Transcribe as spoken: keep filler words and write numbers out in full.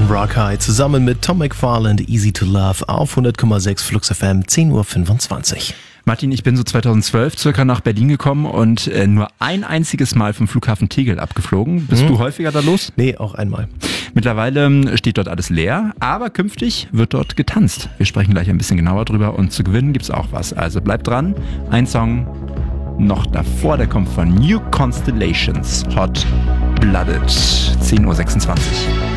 Rockeye zusammen mit Tom McFarland, Easy to Love auf hundert Komma sechs Flux F M, zehn Uhr fünfundzwanzig. Martin, ich bin so zweitausendzwölf circa nach Berlin gekommen und äh, nur ein einziges Mal vom Flughafen Tegel abgeflogen. Bist hm. du häufiger da los? Nee, auch einmal. Mittlerweile steht dort alles leer, aber künftig wird dort getanzt. Wir sprechen gleich ein bisschen genauer drüber und zu gewinnen gibt's auch was. Also bleibt dran, ein Song noch davor, der kommt von New Constellations, Hot Blooded, zehn Uhr sechsundzwanzig.